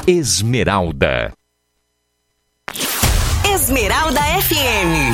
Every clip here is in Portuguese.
Esmeralda. Esmeralda FM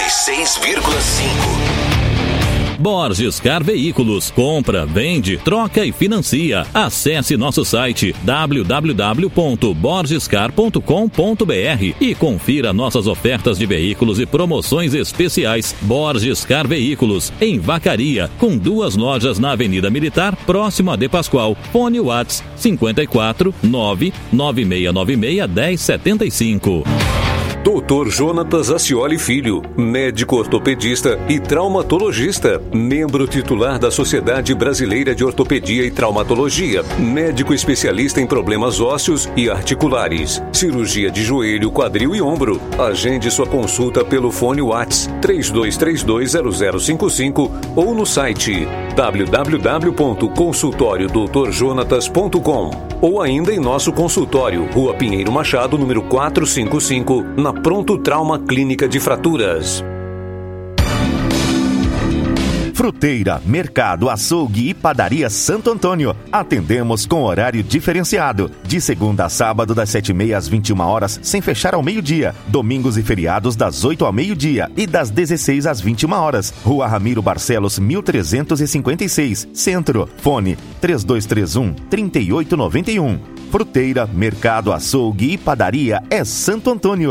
96,5. Borges Car Veículos. Compra, vende, troca e financia. Acesse nosso site www.borgescar.com.br e confira nossas ofertas de veículos e promoções especiais. Borges Car Veículos, em Vacaria, com 2 lojas na Avenida Militar, próximo a De Pascoal. Fone WhatsApp 54 99696 1075. Dr. Jonatas Acioli Filho, médico ortopedista e traumatologista, membro titular da Sociedade Brasileira de Ortopedia e Traumatologia, médico especialista em problemas ósseos e articulares, cirurgia de joelho, quadril e ombro. Agende sua consulta pelo fone WhatsApp 32320055 ou no site www.consultoriodrjonatas.com ou ainda em nosso consultório, Rua Pinheiro Machado, número 455, na Pronto Trauma Clínica de Fraturas. Fruteira, Mercado, Açougue e Padaria Santo Antônio. Atendemos com horário diferenciado. De segunda a sábado, das 7h30 às 21 horas, sem fechar ao meio-dia. Domingos e feriados, das 8 ao meio-dia e das 16 às 21 horas. Rua Ramiro Barcelos, 1356, Centro. Fone 3231-3891. Fruteira, Mercado, Açougue e Padaria é Santo Antônio.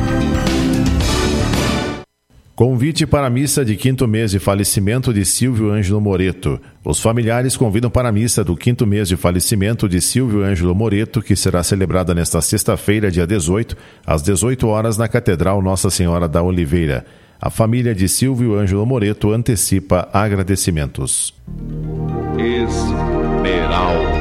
Convite para a missa de 5º mês de falecimento de Silvio Ângelo Moreto. Os familiares convidam para a missa do 5º mês de falecimento de Silvio Ângelo Moreto, que será celebrada nesta sexta-feira, dia 18, às 18 horas, na Catedral Nossa Senhora da Oliveira. A família de Silvio Ângelo Moreto antecipa agradecimentos. Esmeralda.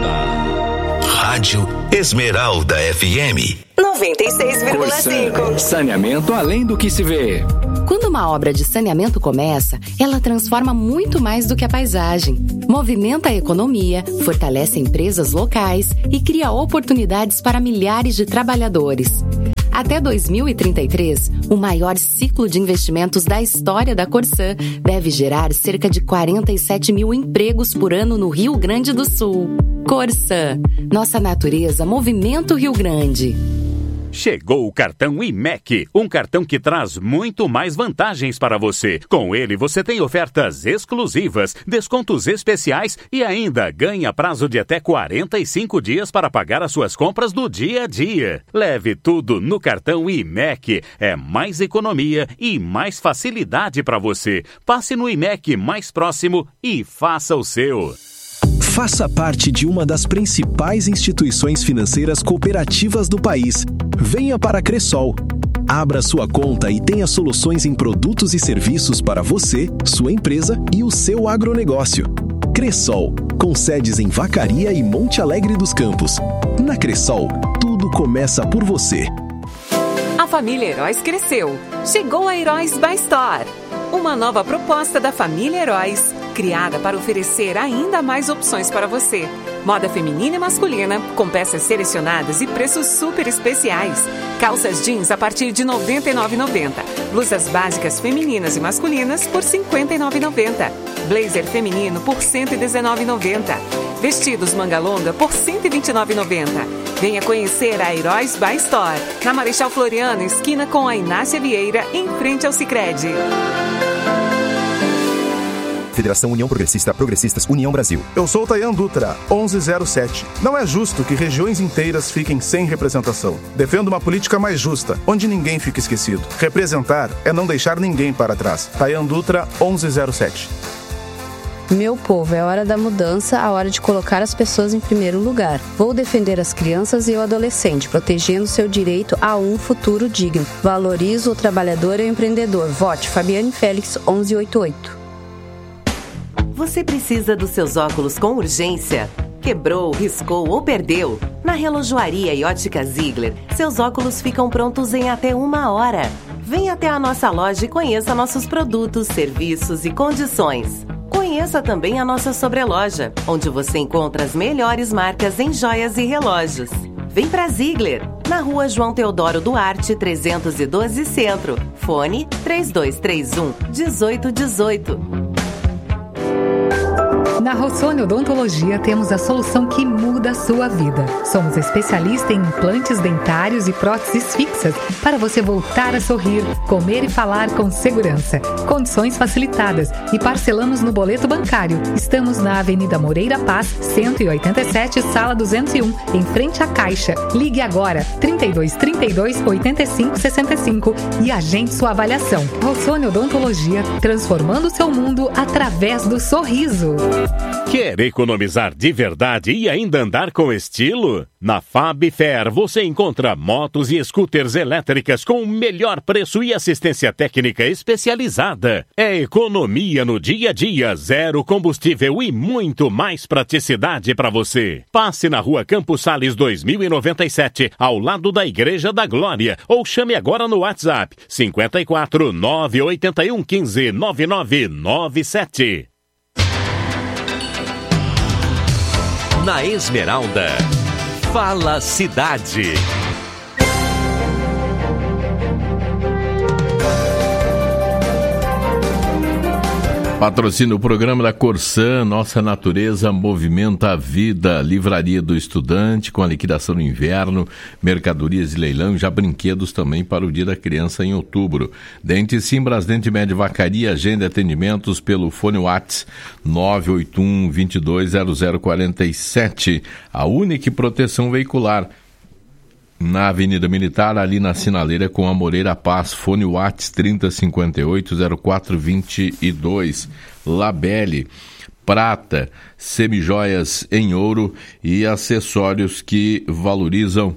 Rádio Esmeralda FM 96,5. Saneamento além do que se vê. Quando uma obra de saneamento começa, ela transforma muito mais do que a paisagem. Movimenta a economia, fortalece empresas locais e cria oportunidades para milhares de trabalhadores. Até 2033, o maior ciclo de investimentos da história da Corsã deve gerar cerca de 47 mil empregos por ano no Rio Grande do Sul. Corsã, nossa natureza movimenta o Rio Grande. Chegou o cartão IMEC, um cartão que traz muito mais vantagens para você. Com ele, você tem ofertas exclusivas, descontos especiais e ainda ganha prazo de até 45 dias para pagar as suas compras do dia a dia. Leve tudo no cartão IMEC. É mais economia e mais facilidade para você. Passe no IMEC mais próximo e faça o seu. Faça parte de uma das principais instituições financeiras cooperativas do país. Venha para a Cressol. Abra sua conta e tenha soluções em produtos e serviços para você, sua empresa e o seu agronegócio. Cressol, com sedes em Vacaria e Monte Alegre dos Campos. Na Cressol, tudo começa por você. A família Heróis cresceu. Chegou a Heróis by Store. Uma nova proposta da família Heróis, criada para oferecer ainda mais opções para você. Moda feminina e masculina, com peças selecionadas e preços super especiais. Calças jeans a partir de R$ 99,90. Blusas básicas femininas e masculinas por R$ 59,90. Blazer feminino por R$ 119,90. Vestidos manga longa por R$ 129,90. Venha conhecer a Heróis by Store, na Marechal Floriano, esquina com a Inácia Vieira, em frente ao Sicredi. Federação União Progressista, Progressistas União Brasil. Eu sou Tayan Dutra, 1107. Não é justo que regiões inteiras fiquem sem representação. Defendo uma política mais justa, onde ninguém fica esquecido. Representar é não deixar ninguém para trás. Tayan Dutra, 1107. Meu povo, é hora da mudança, a hora de colocar as pessoas em primeiro lugar. Vou defender as crianças e o adolescente, protegendo seu direito a um futuro digno. Valorizo o trabalhador e o empreendedor. Vote Fabiane Félix, 1188. Você precisa dos seus óculos com urgência? Quebrou, riscou ou perdeu? Na Relojoaria e Ótica Ziegler, seus óculos ficam prontos em até 1 hora. Venha até a nossa loja e conheça nossos produtos, serviços e condições. Conheça também a nossa sobreloja, onde você encontra as melhores marcas em joias e relógios. Vem pra Ziegler, na Rua João Teodoro Duarte, 312 Centro. Fone 3231-1818. Na Rossoni Odontologia temos a solução que muda a sua vida. Somos especialistas em implantes dentários e próteses fixas para você voltar a sorrir, comer e falar com segurança. Condições facilitadas e parcelamos no boleto bancário. Estamos na Avenida Moreira Paz, 187, sala 201, em frente à Caixa. Ligue agora, 3232 8565 e agende sua avaliação. Rossoni Odontologia, transformando o seu mundo através do sorriso. Quer economizar de verdade e ainda andar com estilo? Na Fab Fair você encontra motos e scooters elétricas com o melhor preço e assistência técnica especializada. É economia no dia a dia, zero combustível e muito mais praticidade para você. Passe na Rua Campos Sales 2097, ao lado da Igreja da Glória, ou chame agora no WhatsApp 54 981 15 9997. Na Esmeralda, Fala Cidade. Patrocina o programa da Corsan, Nossa Natureza Movimenta a Vida, Livraria do Estudante, com a liquidação no inverno, mercadorias de leilão e já brinquedos também para o Dia da Criança em outubro. Dente Sim, Brasdente Médio Vacaria, agenda atendimentos pelo fone WhatsApp 981-220047. A única proteção veicular. Na Avenida Militar, ali na Sinaleira com a Moreira Paz, fone WhatsApp 3058-0422. Labelle, prata, semijoias em ouro e acessórios que valorizam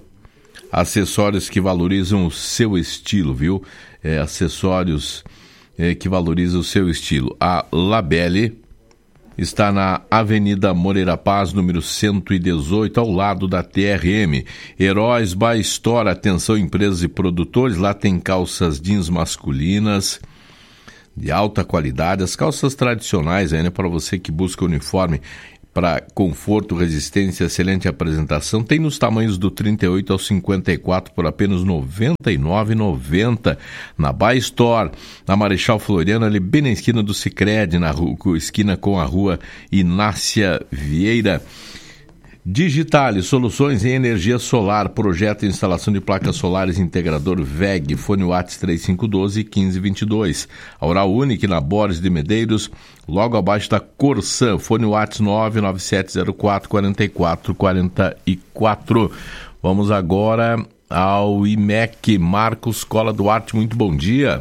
o seu estilo, viu? Acessórios que valorizam o seu estilo. A Labelle está na Avenida Moreira Paz, número 118, ao lado da TRM. Heróis by Store, atenção empresas e produtores, lá tem calças jeans masculinas de alta qualidade, as calças tradicionais aí, né, para você que busca uniforme para conforto, resistência, excelente apresentação. Tem nos tamanhos do 38 ao 54 por apenas R$ 99,90 na Buy Store, na Marechal Floriano, ali bem na esquina do Sicredi, na esquina com a rua Inácia Vieira. Digitale, soluções em energia solar, projeto e instalação de placas solares integrador VEG, fone WhatsApp 3512-1522. A Oral Unique na Borges de Medeiros, logo abaixo da Corsan, fone WhatsApp 99704-4444. Vamos agora ao IMEC. Marcos Cola Duarte, muito bom dia.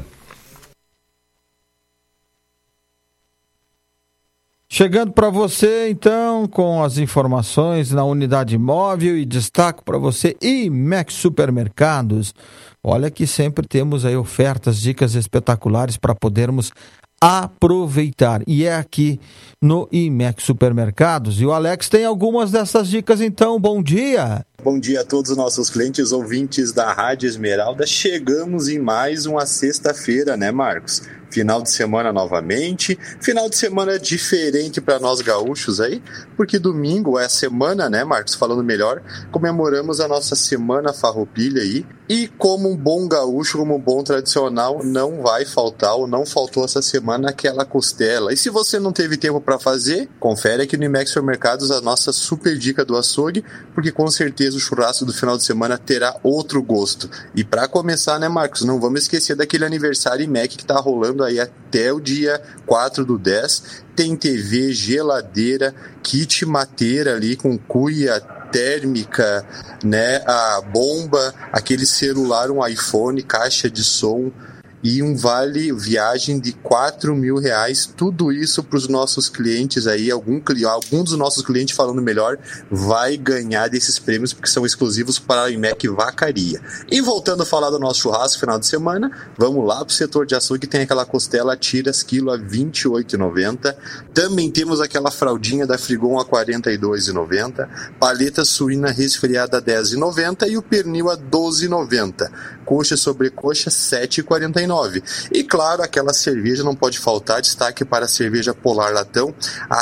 Chegando para você, então, com as informações na unidade móvel e destaco para você IMEC Supermercados. Olha que sempre temos aí ofertas, dicas espetaculares para podermos aproveitar. E é aqui no IMEC Supermercados. E o Alex tem algumas dessas dicas, então. Bom dia! Bom dia a todos os nossos clientes, ouvintes da Rádio Esmeralda. Chegamos em mais uma sexta-feira, né, Marcos? Final de semana novamente, final de semana diferente para nós gaúchos aí, porque domingo é a semana, né, Marcos, falando melhor, comemoramos a nossa Semana Farroupilha aí, e como um bom gaúcho, como um bom tradicional, não vai faltar, ou não faltou essa semana, aquela costela. E se você não teve tempo para fazer, confere aqui no IMEC Supermercados a nossa super dica do açougue, porque com certeza o churrasco do final de semana terá outro gosto. E para começar, né, Marcos, não vamos esquecer daquele aniversário IMEC que tá rolando aí até o dia 4/10, tem TV, geladeira, kit mateira ali com cuia térmica, né, a bomba, aquele celular, um iPhone, caixa de som e um vale viagem de R$4.000, tudo isso para os nossos clientes aí, algum dos nossos clientes, falando melhor, vai ganhar desses prêmios, porque são exclusivos para a IMEC Vacaria. E voltando a falar do nosso churrasco final de semana, vamos lá para o setor de açougue, que tem aquela costela tiras quilo a R$28,90, também temos aquela fraldinha da Frigon a R$42,90, paleta suína resfriada a R$10,90 e o pernil a R$12,90, coxa sobre coxa R$7,49. E claro, aquela cerveja não pode faltar, destaque para a cerveja Polar Latão a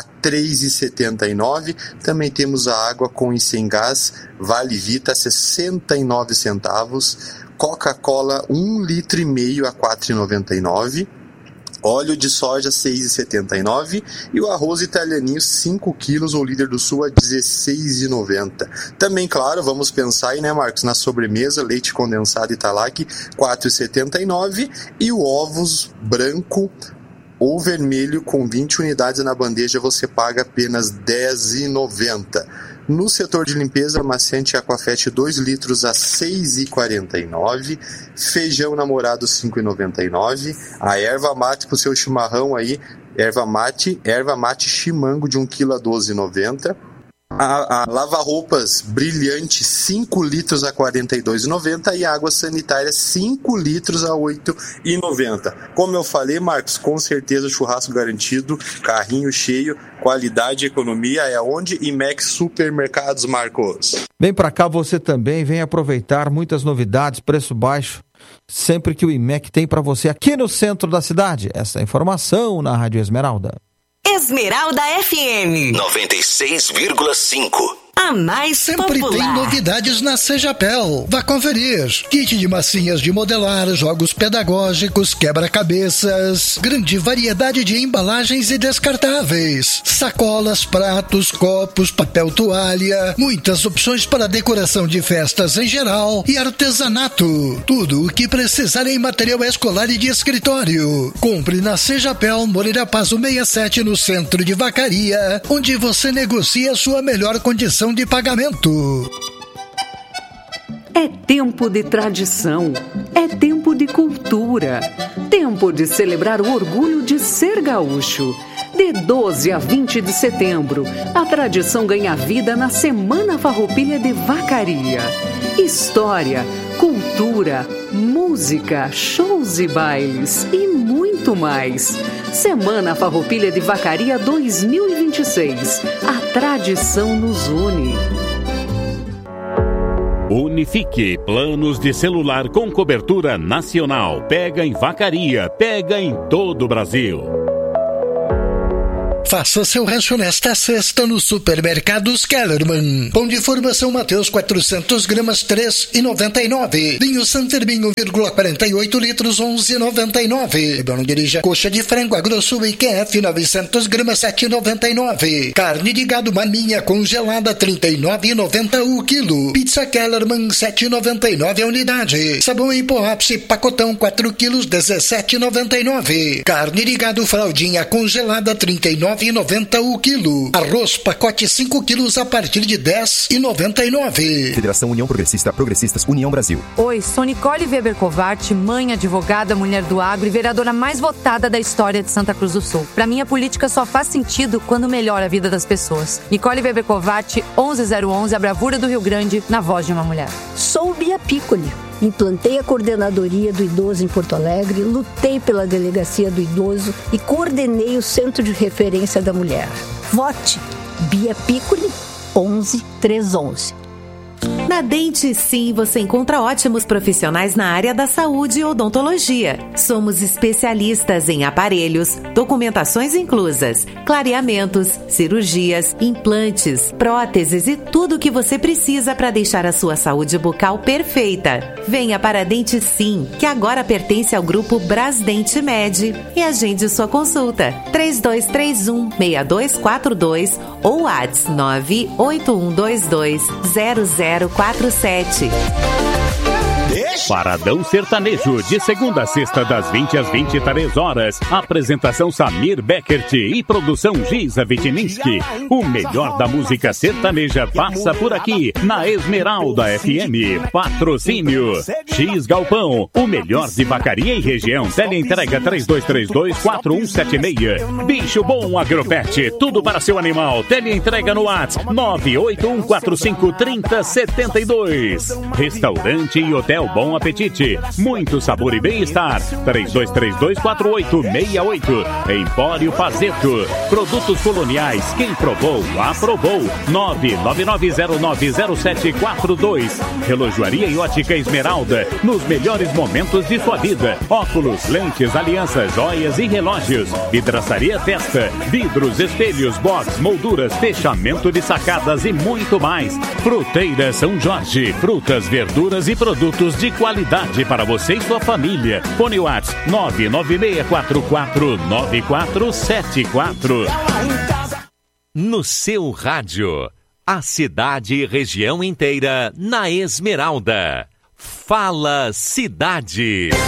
R$3,79. Também temos a água com e sem gás Vale Vita 69 centavos, Coca-Cola 1,5 litro a R$4,99. Óleo de soja 6,79 e o arroz italianinho 5 quilos, ou líder do sul, a 16,90. Também, claro, vamos pensar aí, né, Marcos, na sobremesa, leite condensado Italac 4,79 e o ovos branco ou vermelho com 20 unidades na bandeja você paga apenas R$10,90. No setor de limpeza, amaciante Aquafete 2 litros a R$6,49, feijão namorado R$5,99, a erva mate para o seu chimarrão aí, erva mate chimango de 1 kg a R$12,90. A lava-roupas brilhante 5 litros a R$42,90 e água sanitária 5 litros a R$8,90. Como eu falei, Marcos, com certeza churrasco garantido, carrinho cheio, qualidade e economia é onde? IMEC Supermercados, Marcos. Vem para cá você também, vem aproveitar muitas novidades, preço baixo, sempre que o IMEC tem para você aqui no centro da cidade. Essa informação na Rádio Esmeralda. Esmeralda FM 96,5. A mais sempre popular. Tem novidades na Sejapel. Vá conferir. Kit de massinhas de modelar, jogos pedagógicos, quebra-cabeças, grande variedade de embalagens e descartáveis, sacolas, pratos, copos, papel toalha, muitas opções para decoração de festas em geral e artesanato. Tudo o que precisar em material escolar e de escritório. Compre na Sejapel, Moreira Paz 67, no centro de Vacaria, onde você negocia sua melhor condição de pagamento. É tempo de tradição, é tempo de cultura, tempo de celebrar o orgulho de ser gaúcho. De 12 a 20 de setembro, a tradição ganha vida na Semana Farroupilha de Vacaria. História, cultura, música, shows e bailes e muito mais. Semana Farroupilha de Vacaria 2026. A tradição nos une. Unifique, planos de celular com cobertura nacional. Pega em Vacaria, pega em todo o Brasil. Faça seu rancho nesta sexta no Supermercados Kellerman. Pão de formação Mateus 400 gramas, R$3,99. Vinho Santerminho, 48 litros, R$11,99. Não dirija coxa de frango agrosso IQF 900 gramas, R$7,99. Carne de gado maminha congelada, R$39,90 o quilo. Pizza Kellerman, R$7,99 a unidade. Sabão em pó ápice pacotão 4 quilos, R$17,99. Carne de gado fraldinha congelada, R$39,90 o quilo. Arroz pacote 5 quilos a partir de R$10,99. Federação União Progressista, Progressistas União Brasil. Oi, sou Nicole Weber Covart, mãe, advogada, mulher do agro e vereadora mais votada da história de Santa Cruz do Sul. Pra mim, a política só faz sentido quando melhora a vida das pessoas. Nicole Weber Covart, 11011, a bravura do Rio Grande, na voz de uma mulher. Sou Bia Piccoli. Implantei a coordenadoria do idoso em Porto Alegre, lutei pela delegacia do idoso e coordenei o Centro de Referência da Mulher. Vote Bia Piccoli 11311. Na Dente Sim, você encontra ótimos profissionais na área da saúde e odontologia. Somos especialistas em aparelhos, documentações inclusas, clareamentos, cirurgias, implantes, próteses e tudo o que você precisa para deixar a sua saúde bucal perfeita. Venha para a Dente Sim, que agora pertence ao grupo Brasdente Med, e agende sua consulta. 3231-6242 ou WhatsApp 981220047. Paradão Sertanejo, de segunda a sexta, das 20 às 23 horas. Apresentação Samir Beckert e produção Giza Vitininski. O melhor da música sertaneja passa por aqui, na Esmeralda FM. Patrocínio X Galpão, o melhor de Vacaria e região. Teleentrega 3232-4176. Bicho Bom Agropet, tudo para seu animal. Teleentrega no WhatsApp 981453072. Restaurante e Hotel Bom Apetite, muito sabor e bem-estar. 3232-4868. Empório Fazeto, produtos coloniais, quem provou, aprovou. 999090742. Relojoaria e ótica Esmeralda, nos melhores momentos de sua vida. Óculos, lentes, alianças, joias e relógios. Vidraçaria Testa, vidros, espelhos, box, molduras, fechamento de sacadas e muito mais. Fruteira São Jorge, frutas, verduras e produtos de qualidade para você e sua família. Fone WhatsApp 996449474. No seu rádio, a cidade e região inteira na Esmeralda. Fala Cidade.